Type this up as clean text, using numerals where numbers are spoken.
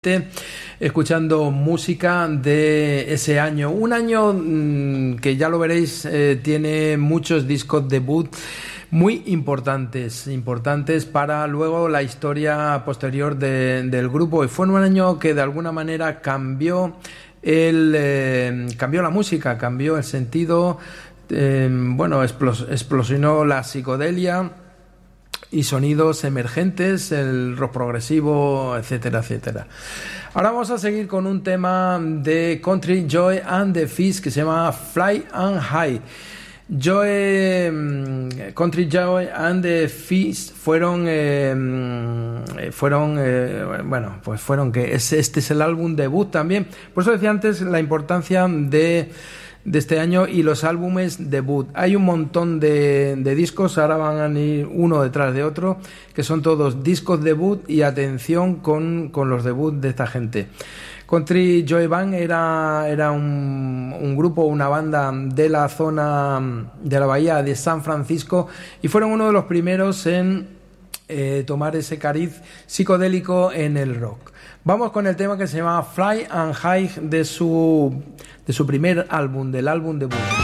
escuchando música de ese año, un año que ya lo veréis, tiene muchos discos debut muy importantes para luego la historia posterior del grupo, y fue un año que de alguna manera cambió la música, cambió el sentido, explosionó la psicodelia y sonidos emergentes, el rock progresivo, etcétera, etcétera. Ahora vamos a seguir con un tema de Country Joe and the Fish que se llama Fly and High. Country Joe and the Fish fueron que este es el álbum debut también. Por eso decía antes la importancia de este año y los álbumes debut. Hay un montón de discos, ahora van a ir uno detrás de otro, que son todos discos debut, y atención con los debuts de esta gente. Country Joe Band era un grupo, una banda de la zona de la bahía de San Francisco, y fueron uno de los primeros en tomar ese cariz psicodélico en el rock. Vamos con el tema que se llama Fly and High de su primer álbum, del álbum debut.